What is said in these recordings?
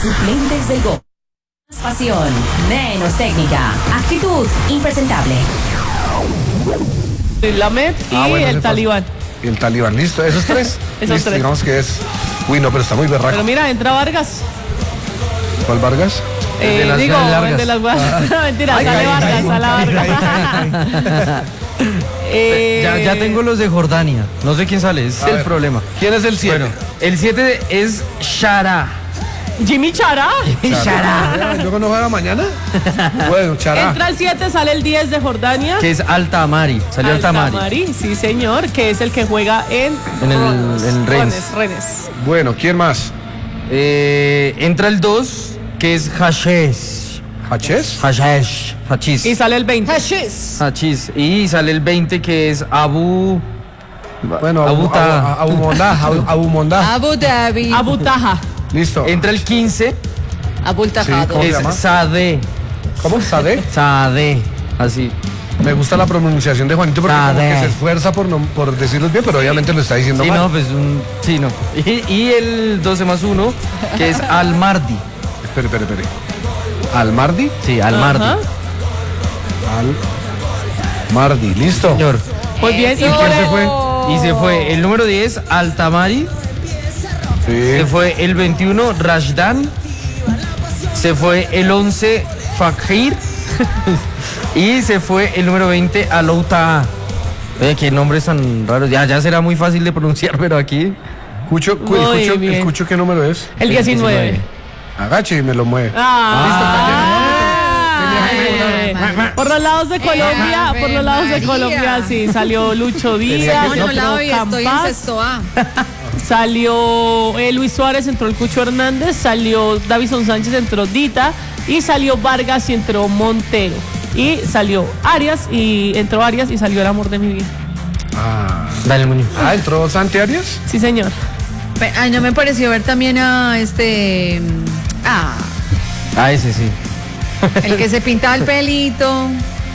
Suplentes del gol. Más pasión, menos técnica, actitud impresentable. Lamed y el Talibán. Y el Talibán, listo, esos tres. Esos listo, tres. Digamos que es. Uy, no, pero está muy berraco. Pero mira, entra Vargas. ¿Cuál Vargas? El de las mentira, sale Vargas. Ya tengo los de Jordania. No sé quién sale, es el problema. ¿Quién es el 7? Bueno, el 7 es Shara. Jimmy Chará. Chará. ¿Yo no juega mañana? Bueno, Chará. Entra el 7, sale el 10 de Jordania. Que es Altamari. Salió Altamari. Sí, señor, que es el que juega en Rennes. Bueno, ¿quién más? Entra el 2, que es Hashish. ¿Hachís? Y sale el 20. Hachís. Y sale el 20, que es Abu. Bueno, Abu Mondá. Abu Dhabi. Abu Taha. Listo. Entra el 15. Abu Taha. ¿Cómo se Es llama? Sade. ¿Cómo? ¿Sade? Sade. Así. Me gusta la pronunciación de Juanito porque como que se esfuerza por decirlos bien, pero obviamente lo está diciendo mal. No, pues sí, no. Y el 12 más 1, que es Al-Mardi. Espere. ¿Al-Mardi? Sí, Al-Mardi. Al-Mardi, listo. Señor. Pues bien, ¿Y quién se fue? Y se fue el número 10, Altamari. Sí. Se fue el 21, Rashdan. Se fue el 11, Fakir. Y se fue el número 20, Alouta. Qué nombres tan raros. Ya será muy fácil de pronunciar, pero aquí. ¿El Cucho qué número es? El 19. Agache y me lo mueve. Por los lados de Colombia, sí, salió Lucho Díaz, entró Campas, salió Luis Suárez, entró el Cucho Hernández, salió Davison Sánchez, entró Dita, y salió Vargas y entró Montero. Y salió entró Arias y salió el amor de mi vida. Dale, Muñoz. ¿Entró Santi Arias? Sí, señor. No me pareció ver también a ese sí. El que se pintaba el pelito.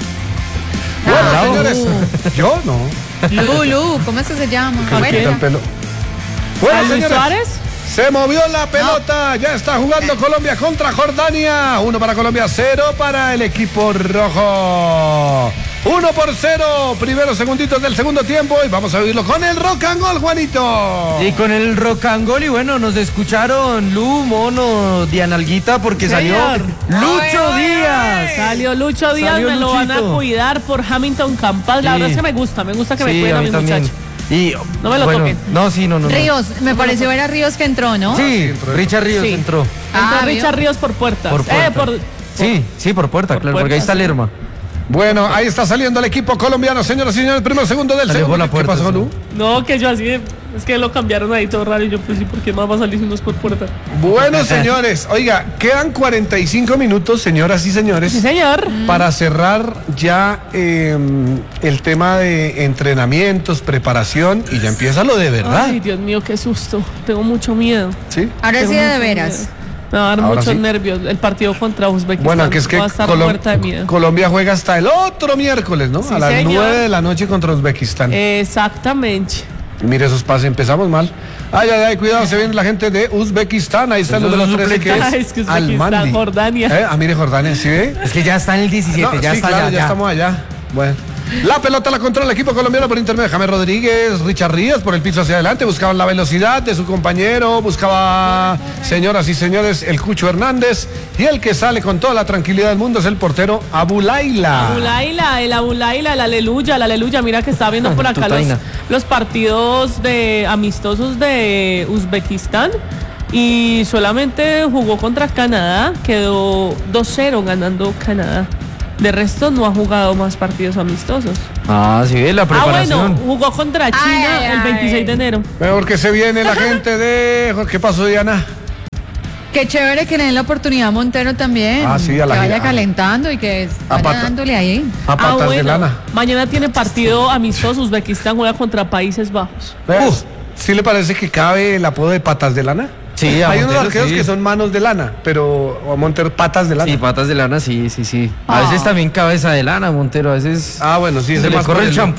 Bueno, señores. Yo no. Lu, ¿cómo es que se llama? El pelo. Bueno, Luis señores. Suárez. Se movió la pelota, ya está jugando Colombia contra Jordania. 1 para Colombia, 0 para el equipo rojo. 1-0, primeros segunditos del segundo tiempo y vamos a vivirlo con el rock and roll, Juanito. Y con el rock and roll, y bueno, nos escucharon Lu, Mono, Dianalguita, porque salió Lucho Díaz. Salió Lucho Díaz, me lo van a cuidar por Hamilton Campas. La verdad es que me gusta que me cuiden a mi muchacho. Y no me lo toquen. No, sí, no. Ríos, me pareció ver a Ríos que entró, ¿no? Sí, Richard Ríos entró. Entró Richard Ríos por puertas. Sí, por puerta, claro, porque ahí está Lerma. Bueno, ahí está saliendo el equipo colombiano, señoras y señores, primer segundo del segundo. ¿Qué pasó, Lu? No, que yo así, es que lo cambiaron ahí todo raro y yo pues sí, ¿por qué más va a salir si no es por puerta? Bueno, señores, oiga, quedan 45 minutos, señoras y señores. Sí, señor. Para cerrar ya el tema de entrenamientos, preparación y ya empieza lo de verdad. Ay, Dios mío, qué susto. Tengo mucho miedo. ¿Sí? Ahora sí, de veras. Miedo. Me va a dar muchos nervios el partido contra Uzbekistán. Bueno, que es que va a estar muerta de miedo. Colombia juega hasta el otro miércoles, ¿no? Sí, a las señor. 9 de la noche contra Uzbekistán. Exactamente. Mire esos pases, empezamos mal. Ay, cuidado, se viene la gente de Uzbekistán. Ahí está el número 13 que es Al-Mardi. Jordania. Mire Jordania, ¿sí ve? Es que ya está en el 17, No, ya sí, está claro, ya allá. estamos allá. Bueno. La pelota la controla el equipo colombiano por intermedio de James Rodríguez, Richard Ríos por el piso hacia adelante, buscaban la velocidad de su compañero, buscaba, señoras y señores, el Cucho Hernández, y el que sale con toda la tranquilidad del mundo es el portero Abulaila. El Abulaila, el aleluya, mira que está viendo por acá los partidos de amistosos de Uzbekistán. Y solamente jugó contra Canadá, quedó 2-0 ganando Canadá. De resto no ha jugado más partidos amistosos. Sí, la preparación. Bueno, jugó contra China el 26 de enero. Mejor que se viene la gente de... ¿Qué pasó, Diana? Qué chévere que le den la oportunidad a Montero también. Sí, a la que vaya calentando y que vaya dándole ahí. A patas de lana. Mañana tiene partido amistoso. Uzbekistán juega contra Países Bajos. ¿Sí le parece que cabe el apodo de patas de lana? Sí, hay unos arqueros que son manos de lana, pero a Montero patas de lana. Sí, patas de lana, sí. A veces también cabeza de lana, Montero, a veces bueno, sí, se le corre el champú.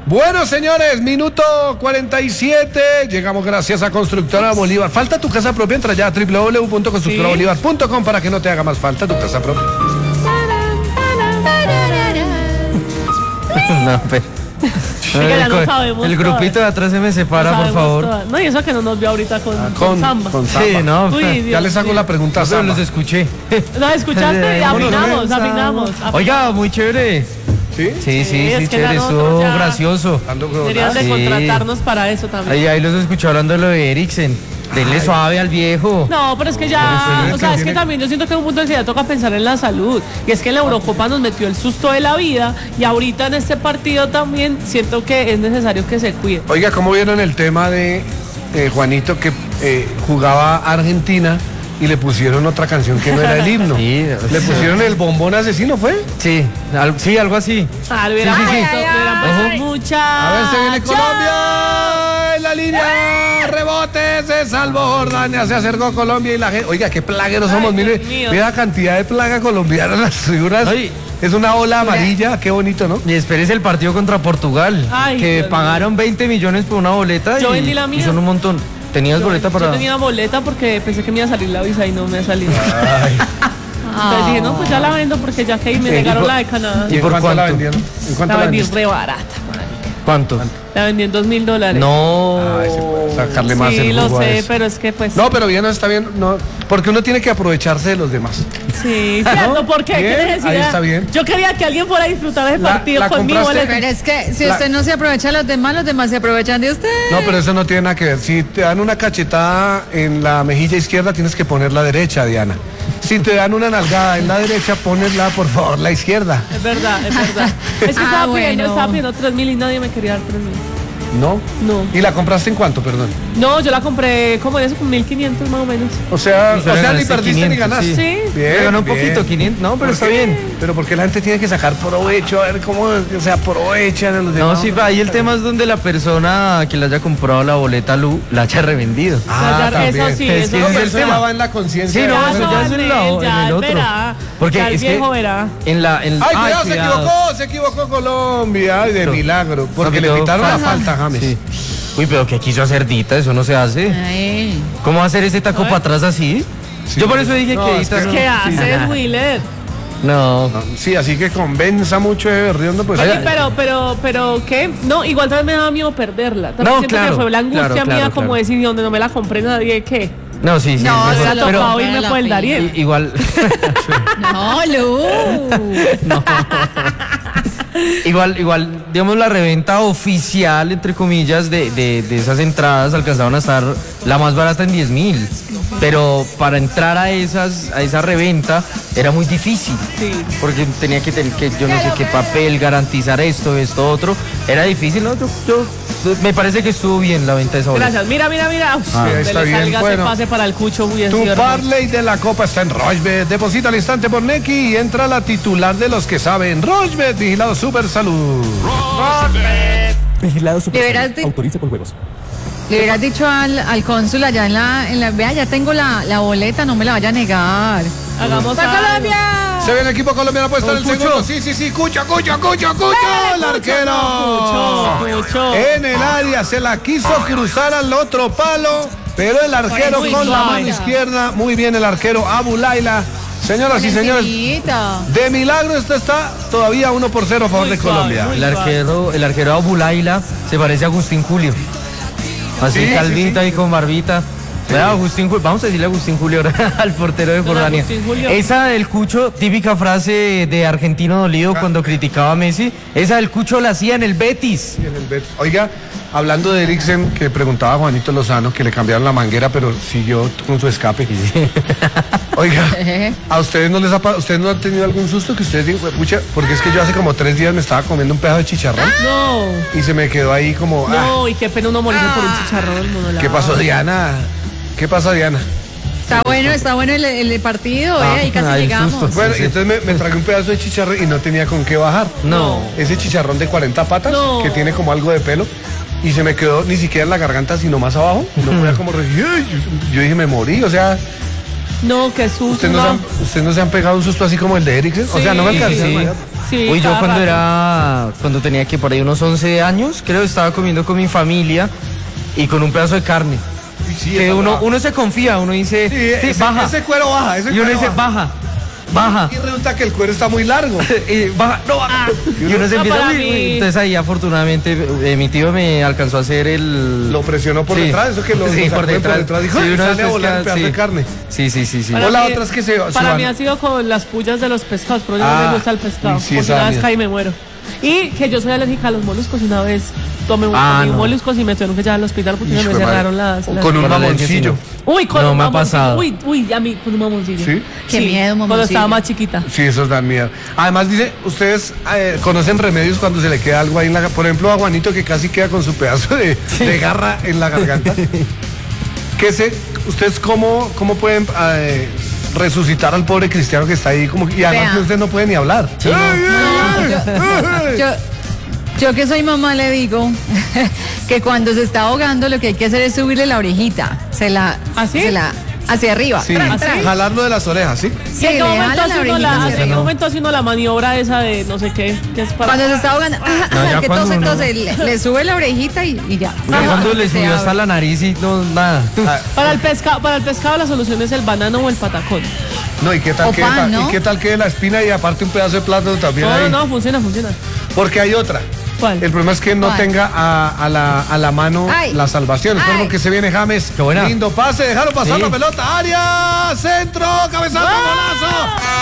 Bueno, señores, minuto 47. Llegamos gracias a Constructora Bolívar. Falta tu casa propia, entra ya a www.constructorabolívar.com para que no te haga más falta tu casa propia. No, pero... Oiga, ya no sabemos el grupito de atrás se me separa, No por sabemos favor. todas. No, y eso que no nos vio ahorita con Samba. Con Sí, Samba. no. Uy, Ya Dios les hago mío. la pregunta a Pero Samba. los escuché. ¿No escuchaste? Afinamos. Oiga, muy chévere. ¿Sí? Sí, es que chévere, nosotros estuvo ya- gracioso. Ando con- Deberían de Sí. contratarnos para eso también. Ahí los escuché hablando de lo de Eriksen. Denle suave al viejo. No, pero es que ya, o sea, es que también yo siento que en un punto en que ya toca pensar en la salud. Y es que en la Eurocopa nos metió el susto de la vida y ahorita en este partido también siento que es necesario que se cuide. Oiga, ¿cómo vieron el tema de Juanito que jugaba Argentina y le pusieron otra canción que no era el himno? Sí, Le pusieron el bombón asesino, ¿fue? Sí, algo así. Ah, le hubieran Sí, sí, sí. puesto, le hubieran puesto mucha. A ver, se viene Colombia en la línea, rebote, se salvó Jordania, se acercó Colombia y la gente, oiga, qué plagueros somos, Ay, mire, Dios mío. mira la cantidad de plaga colombiana en las figuras, Ay. es una ola amarilla, qué bonito, ¿no? Y espérese el partido contra Portugal, Ay, que Dios pagaron 20 millones por una boleta. Yo y, vendí la mía. y son un montón. ¿Tenías boleta para...? Yo tenía boleta porque pensé que me iba a salir la visa y no me ha salido. Entonces dije, no, pues ya la vendo porque ya que ahí me negaron la de Canadá. ¿Y por cuánto la cuánto? vendieron? ¿En cuánto La la vendí vendiste? re barata. ¿Cuánto? La vendí en $2,000. No. Ay, se puede sacarle más Sí, el lo jugo a sé, eso. pero es que pues... No, pero bien, no está bien, no, porque uno tiene que aprovecharse de los demás. Sí, cierto, ¿por qué? ¿Qué Bien, necesidad? ahí está bien. Yo quería que alguien fuera a disfrutar del La- partido la con mi compraste. boleta. Pero es que si La- usted no se aprovecha de los demás se aprovechan de usted. No, pero eso no tiene nada que ver. Si te dan una cachetada en la mejilla izquierda, tienes que poner la derecha, Diana. Si te dan una nalgada en la derecha, ponedla, por favor, la izquierda. Es verdad, es verdad. Es que Ah, estaba bueno. pidiendo 3,000 y nadie me quería dar 3,000. ¿No? No. ¿Y la compraste en cuánto, perdón? No, yo la compré como en eso, con 1,500 más o menos. O sea, Y solo ni ganaste perdiste ni 500, ganaste. Sí. Bien, Le ganó un bien. poquito, 500. No, pero ¿Por está qué? bien. Pero porque la gente tiene que sacar provecho, a ver cómo se aprovechan de los No, demás. sí, ahí el tema es donde la persona que le haya comprado la boleta la haya revendido. Ah, Ya, eso también. sí, Es eso que No, sí. pero el eso tema. ya va en la conciencia. Sí, no, Ya eso no, ya es en ya el él otro. verá. Porque Ya el es viejo que verá. Ay, cuidado, se equivocó Colombia. Ay, de milagro. Porque le quitaron la falta a James. Sí. Uy, pero que quiso hacer Dita, eso no se hace. Ay. ¿Cómo va a hacer ese taco para atrás así? Sí. Yo por eso dije No, que es Dita que- no. ¿Qué haces, Willer? No. Sí, así que convenza mucho de Berriondo, pues. Oye, pero, ¿qué? No, igual también me daba miedo perderla. También No, siento claro, que fue la angustia claro, mía claro, como claro. decir, donde no me la compré nadie, ¿qué? No, sí, sí. No, es mejor, esa lo pero tocaba compra irme la por el fila. Dariel. igual, No, Lu. igual, digamos, la reventa oficial, entre comillas, de esas entradas alcanzaban a estar la más barata en 10,000. Pero para entrar a esa reventa era muy difícil. Sí. Porque tenía que tener que, yo no sé qué papel, garantizar esto, otro. Era difícil, ¿no? Yo me parece que estuvo bien la venta de esa boleta. Gracias. Mira. Uf, ahí donde está le bien, salga bueno. ese pase para el cucho. Muy Tu bien, parlay de la Copa está en Rochebet. Deposita al instante por Neki y entra la titular de los que saben. Rochebet, vigilado Super Salud. Vigilado Super Le verás Salud. de- Autoriza con juegos. Le hubieras dicho al cónsul allá en la vea, ya tengo la boleta, no me la vaya a negar. Hagamos ¡Va algo. Colombia! Se ve el equipo colombiano puesto en el Cucho. segundo. Sí, Cucho. El arquero. Cucho. En el área se la quiso cruzar al otro palo, pero el arquero Muy con la suave. mano izquierda. Muy bien el arquero Abu Laila. Señoras y señores, Pobrecito. de milagro esto está todavía 1-0 a favor Muy de suave, Colombia. muy El arquero Abu Laila se parece a Agustín Julio. Así Sí, calvita sí, sí. y con barbita. Vea, Agustín Julio, vamos a decirle Agustín Julio al portero de Don Jordania. Agustín Julio. Esa del Cucho, típica frase de argentino dolido cuando criticaba a Messi, esa del Cucho la hacía en el Betis. En el Bet. Oiga, hablando de Eriksen, que preguntaba a Juanito Lozano que le cambiaron la manguera, pero siguió con su escape. Oiga, ¿a ustedes ustedes no han tenido algún susto que ustedes digan, pucha, porque es que yo hace como 3 días me estaba comiendo un pedazo de chicharrón No. y se me quedó ahí como, No, y qué pena uno morirse por un chicharrón. ¿qué pasó, Diana? ¿Qué pasa, Diana? Está bueno el partido, ahí casi el llegamos. susto. Bueno, sí. y entonces me tragué un pedazo de chicharrón y no tenía con qué bajar. No. Ese chicharrón de 40 patas, No. que tiene como algo de pelo, y se me quedó ni siquiera en la garganta, sino más abajo. No podía como... Yo dije, me morí, o sea... No, qué susto. ¿Ustedes no se han pegado un susto así como el de Eriksen? O sea, no me alcanza. Sí, Uy, yo cada cuando tenía que por ahí unos 11 años, creo que estaba comiendo con mi familia y con un pedazo de carne. Sí, Que uno se confía, uno dice, baja. Ese cuero baja. Y uno dice, baja. Y resulta que el cuero está muy largo. Y baja, no baja. Y uno se empieza, entonces ahí afortunadamente mi tío me alcanzó a hacer Lo presionó por detrás, eso que lo por detrás. Dijo, sí, sale a volar el pedazo de carne. Sí. O la otra es que para mí ha sido con las pullas de los pescados, pero yo no me gusta el pescado. Sí, porque una vez caí y me muero. Y que yo soy alérgica a los moluscos y una vez tomé moluscos y me tuvieron que llevar al hospital porque se me cerraron las... Con un mamoncillo. Uy, con un me ha mamoncillo. pasado. Uy, a mí con un mamoncillo. ¿Sí? Qué miedo, mamoncillo. Cuando estaba más chiquita. Sí, esos dan miedo. Además, dice, ustedes conocen remedios cuando se le queda algo ahí en la... Por ejemplo, a Juanito que casi queda con su pedazo de garra en la garganta. ¿Ustedes cómo pueden resucitar al pobre cristiano que está ahí? Y además que usted no puede ni hablar. Sí, yo que soy mamá le digo que cuando se está ahogando lo que hay que hacer es subirle la orejita. Hacia arriba. Sí, jalarlo de las orejas, ¿sí? Sí, ¿en qué momento hace uno la maniobra esa de no sé qué? Es para... Cuando se está ahogando, que entonces le sube la orejita y ya. Cuando le subió hasta la nariz y no, nada. Para el pescado la solución es el banano o el patacón. No, ¿y qué tal que la espina y aparte un pedazo de plátano también ahí? No, funciona. Porque hay otra. ¿Cuál? El problema es que no tenga a la mano la salvación. Es porque se viene James. Qué buena. Lindo pase, dejaron pasar la pelota. Área, centro, cabezazo, golazo.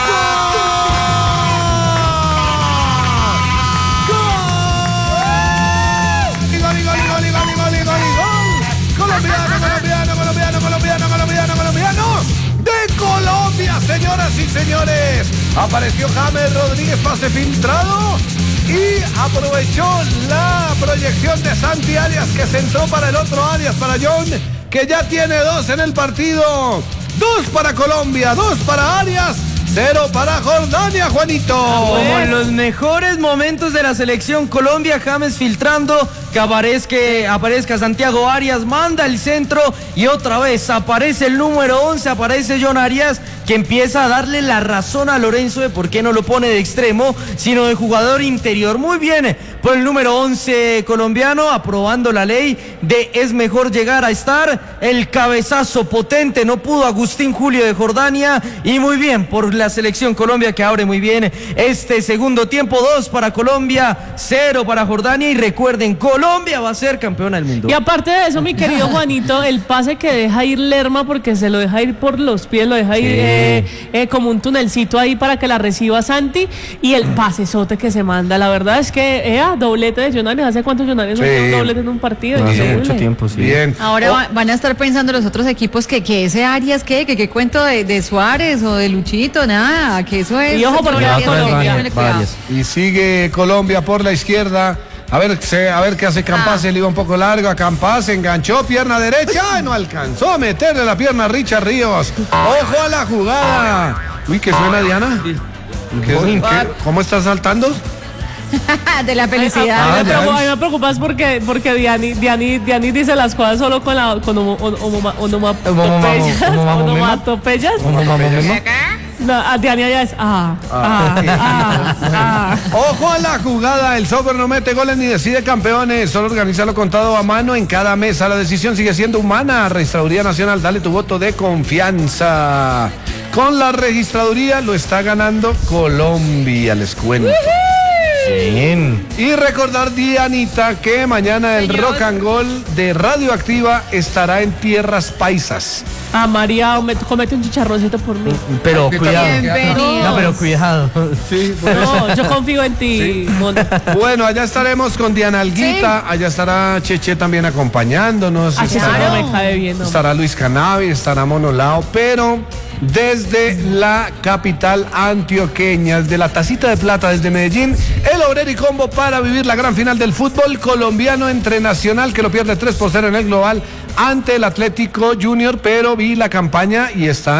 Colombiano de Colombia, señoras y señores. Apareció James Rodríguez, pase filtrado. Y aprovechó la proyección de Santi Arias, que se entró para el otro Arias, para John, que ya tiene 2 en el partido. 2 para Colombia, 2 para Arias, 0 para Jordania, Juanito. Como en los mejores momentos de la selección Colombia, James filtrando, que aparezca Santiago Arias, manda el centro y otra vez aparece el número 11, aparece John Arias, que empieza a darle la razón a Lorenzo de por qué no lo pone de extremo, sino de jugador interior. Muy bien por el número 11 colombiano, aprobando la ley de es mejor llegar a estar. El cabezazo potente, no pudo Agustín Julio de Jordania, y muy bien por la selección Colombia, que abre muy bien este segundo tiempo. 2 para Colombia, 0 para Jordania, y recuerden, Colombia va a ser campeona del mundo. Y aparte de eso, mi querido Juanito, el pase que deja ir Lerma, porque se lo deja ir por los pies, lo deja ir como un tunelcito ahí para que la reciba Santi, y el pasesote que se manda. La verdad es que doblete de Jonarios. ¿Hace cuántos Jonarios son un doblete en un partido? Hace mucho tiempo, sí. Bien. Ahora van a estar pensando los otros equipos que ese Arias, que cuento de Suárez o de Luchito, nada, que eso es... Y ojo, porque Y sigue Colombia por la izquierda. A ver qué hace Campas, le iba un poco largo a Campas, enganchó, pierna derecha, no alcanzó a meterle la pierna a Richard Ríos. Ojo a la jugada. Uy, ¿qué suena, Diana? ¿Cómo estás saltando? De la felicidad. A mí me preocupas porque Diani dice las cosas solo con onomatopeyas. No, a Diana ya es Ojo a la jugada, el software no mete goles ni decide campeones, solo organiza lo contado a mano en cada mesa. La decisión sigue siendo humana. Registraduría Nacional, dale tu voto de confianza. Con la registraduría lo está ganando Colombia, les cuento. Bien. Y recordar, Dianita, que mañana el Rock and Roll de Radioactiva estará en tierras paisas. María, comete un chicharroncito por mí. Pero cuidado. No, pero cuidado. Sí, no, yo confío en ti, sí. Bueno, allá estaremos con Diana Alguita, allá estará Cheche también acompañándonos. Me cae bien, ¿no? Estará Luis Canavi, estará Monolao, pero desde la capital antioqueña, desde la Tacita de Plata, desde Medellín, el Obrero y Combo para vivir la gran final del fútbol colombiano entre Nacional, que lo pierde 3-0 en el global ante el Atlético Junior, pero vi la campaña y está